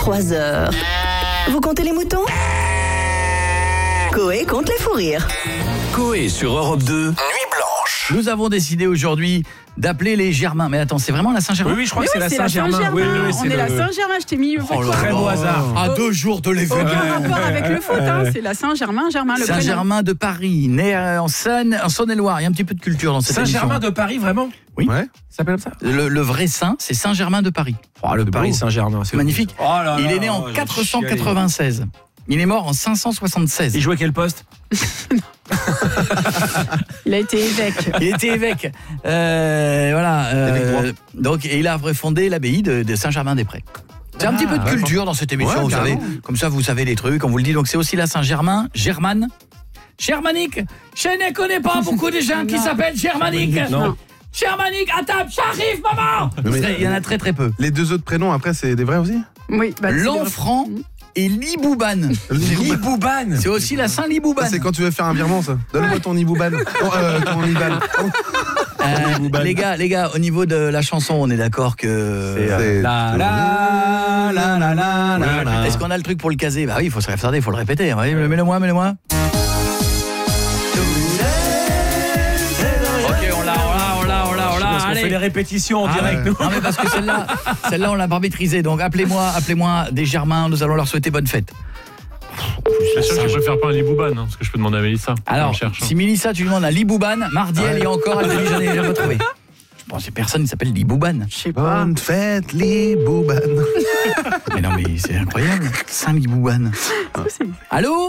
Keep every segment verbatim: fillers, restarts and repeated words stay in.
trois heures. Vous comptez les moutons ? Coé compte les fous rires. Coé sur Europe deux, Nuit Blanche. Nous avons décidé aujourd'hui d'appeler les Germains. Mais attends, c'est vraiment la Saint-Germain ? Oui, oui, je crois Mais que c'est oui, la c'est la Saint-Germain. Saint-Germain. Oui, oui, oui, on c'est est le... la Saint-Germain, je t'ai mis... Oh là Très là. beau hasard. À deux jours de l'événement. Aucun rapport avec le foot, hein. C'est la Saint-Germain, Germain, le prénom. Saint-Germain de Paris, né en Seine, en Saône-et-Loire. Il y a un petit peu de culture dans cette Saint-Germain émission. de Paris, vraiment ? Oui. Ouais. Ça s'appelle comme ça ? Le, le vrai saint, c'est Saint-Germain de Paris. Oh, le Paris Saint-Germain, c'est Magnifique. Oh là là, Il est né en j'ai quatre cent quatre-vingt-seize. Il est mort en cinq cent soixante-seize. Il jouait à quel poste ? Il a été évêque. Il était évêque. Euh, voilà. Euh, donc, et il a refondé l'abbaye de, de Saint-Germain-des-Prés. C'est un Ah, petit peu de culture dans cette émission, ouais, vous carrément. savez. Comme ça, vous savez les trucs, on vous le dit. Donc, c'est aussi la Saint-Germain, Germane. Germanique. Je ne connais pas beaucoup de gens qui s'appellent Germanique. Non. Germanique, à table, j'arrive, maman. Mais- Il y en a très très peu. Les deux autres prénoms, après, c'est des vrais aussi ? Oui, bah, c'est L'Enfant et Libouban. Libouban. C'est aussi la Saint-Libouban. Ça, c'est quand tu veux faire un virement, ça. Donne-moi ton Ibouban. Oh, euh, ton Iban. Euh, Libouban. les gars, les gars, au niveau de la chanson, on est d'accord que... C'est- La la la la la la la. Est-ce qu'on a le truc pour le caser ? Bah oui, il faut se retarder, il faut le répéter. Oui, mets-le-moi, mets-le-moi. Ok, on l'a, on l'a, on l'a, on l'a, on l'a. Parce qu'on fait Allez. les répétitions en Ah direct, ouais. nous. Non mais parce que celle-là, celle-là on l'a pas maîtrisée. Donc appelez-moi, appelez-moi des Germains. Nous allons leur souhaiter bonne fête. C'est sûr que je peux faire pas un Libouban, hein, parce que je peux demander à Mélissa. Alors, On cherche, hein. si Mélissa, tu lui demandes un Libouban, Mardiel et encore, elle te dit j'en ai déjà pas trouvé. Je pense que personne qui s'appelle Libouban. Je sais pas. Bonne fête, Libouban. Mais non mais c'est incroyable. Saint Libouban. Allô ?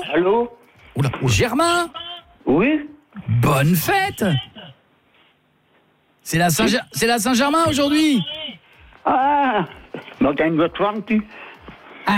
Allô? Oula, Germain ? Oui? Bonne fête. C'est la Saint c'est la Saint-Germain aujourd'hui. Ah! Donc t'as une voix de femme, tu? Hein ?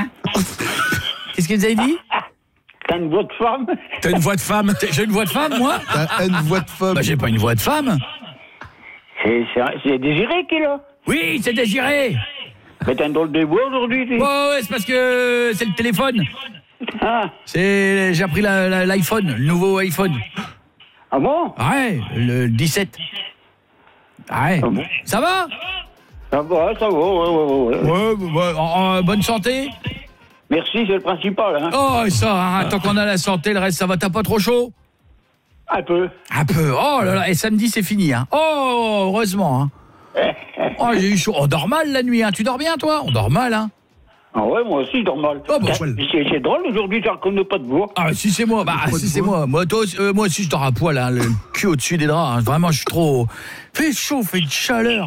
Qu'est-ce que vous avez dit ? T'as une voix de femme? T'as une voix de femme. J'ai une voix de femme, moi ? T'as une voix de femme. Bah j'ai pas une voix de femme. C'est, c'est, c'est Désiré qui est là? Oui, c'est Désiré. Mais t'as une drôle de voix aujourd'hui, tu? Ouais, ouais, c'est parce que c'est le téléphone. Ah! C'est j'ai appris la- la- l'iPhone, le nouveau iPhone. Ah bon? Ouais, le dix-sept. Ouais. Ah bon? Ça va ? Ça va, ça va, ouais, ouais, ouais. Ouais, ouais, en- en bonne santé. Merci, c'est le principal, hein? Oh, ça, hein, tant qu'on a la santé, le reste, ça va, t'as pas trop chaud ? Un peu. Un peu. Oh là là, et samedi, c'est fini, hein. Oh, heureusement, hein. Oh, j'ai eu chaud. On dort mal la nuit, hein. Tu dors bien, toi ? On dort mal, hein. Ah ouais, moi aussi, normal. Oh, bah, c'est, c'est, c'est drôle, aujourd'hui, je reconnais pas de voix. Ah, si c'est moi, bah, si c'est moi. Moi, toi, aussi- euh, moi aussi, je dors à poil, hein, le cul au-dessus des draps. Hein. Vraiment, je suis trop... Fait chaud, fait de chaleur.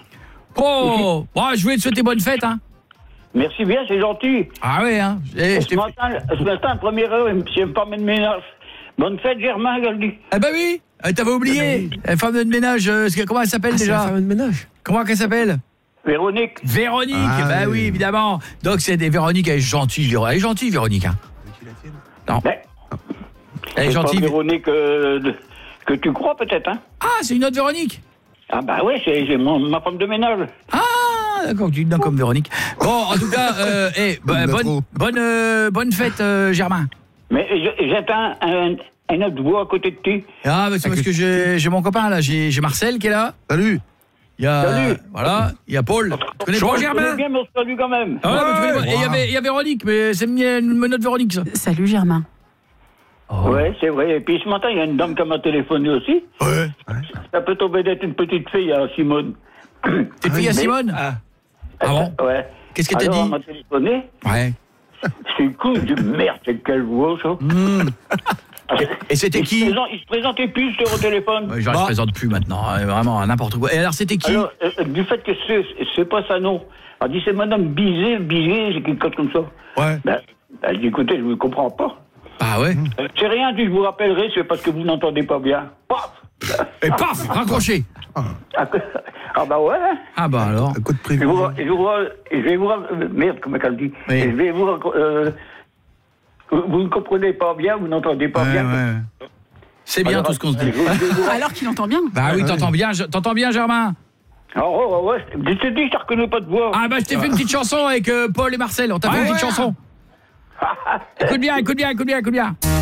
Oh, bon, je voulais te souhaiter bonne fête, hein. Merci bien, c'est gentil. Ah ouais, hein. Eh, je Ce t'ai- matin, ce matin, première heure, il me pas de ménage. Bonne fête, Germain, elle dit. Eh ben oui, eh, t'avais oublié. La femme de ménage, euh, c'est- comment elle s'appelle Ah, c'est la déjà ? femme de ménage. Comment qu'elle s'appelle ? Véronique. Véronique. Ah, bah oui, oui. évidemment. Donc c'est des Véronique, elle est gentille, Véro- elle est gentille, Véronique. Hein. Non, Ben, elle est c'est pas gentille. Véronique euh, de- que tu crois, peut-être, hein? Ah, c'est une autre Véronique. Ah bah oui, c'est, c'est mon- ma femme de ménage. Ah, d'accord, tu dis non comme Véronique. Bon, en tout cas, euh, eh, bah, Il l'a bonne, trop. bonne, euh, bonne fête, euh, Germain. Mais je- j'entends un, un autre voix à côté de toi. Ah, bah, c'est parce que j'ai j'ai mon copain là, j'ai j'ai Marcel qui est là. Salut. Il y a, Salut. voilà, il y a Paul. Tu connais Paul, Je Germain? connais bien, mais on se salue quand même. Ah ouais, mais tu connais pas. Et il y Wow. avait- il y a Véronique, mais c'est une notre Véronique, ça. Salut Germain. Oh. Ouais, c'est vrai. Et puis ce matin, il y a une dame qui m'a téléphoné aussi. Ouais. Ça peut tomber d'être une petite fille, hein, Simone. T'es fille à Mais- Simone? Ah. Ah bon? Ouais. Qu'est-ce que t'as Alors, dit? elle m'a téléphoné. Ouais. C'est une couche de merde, c'est quelle voix, ça. Mmh. Et c'était Il se qui? présente- Il se présentait plus sur le téléphone. Ouais, genre, je présente plus maintenant, hein, vraiment n'importe quoi. Et alors c'était qui? Alors, euh, du fait que c'est, c'est pas ça, non. Elle dit, c'est madame Bizet, Bizet, c'est quelque chose comme ça. Ouais. Ben, elle dit, écoutez, je ne comprends pas. Ah ouais. Euh, C'est rien, dit, je vous rappellerai, c'est parce que vous n'entendez pas bien. Paf! Et paf, raccroché. Ah, ah bah ouais, hein. Ah bah alors. Un coup de Je, prévu. vous, je, vous, je vais vous... euh, Merde, comment elle dit? Oui. Je vais vous... euh, vous vous ne comprenez pas bien, vous n'entendez pas Ouais, bien. ouais. C'est bien Alors, tout ce qu'on se je dit. vais vous- Alors qu'il entend bien. Bah oui, t'entends bien, je- t'entends bien, Germain. Ah ouais, ouais, ouais. Je t'ai dit, je ne reconnais pas de voix. Ah bah je t'ai fait une petite chanson avec euh, Paul et Marcel. On t'a fait une petite chanson. Écoute bien, écoute bien, écoute bien, écoute bien.